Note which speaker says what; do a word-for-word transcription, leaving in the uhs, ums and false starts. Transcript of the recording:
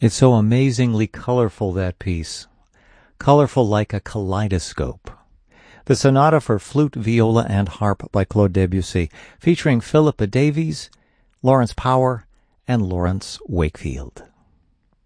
Speaker 1: It's so amazingly colorful, that piece. Colorful like a kaleidoscope. The Sonata for Flute, Viola, and Harp by Claude Debussy, featuring Philippa Davies, Lawrence Power, and Lawrence Wakefield.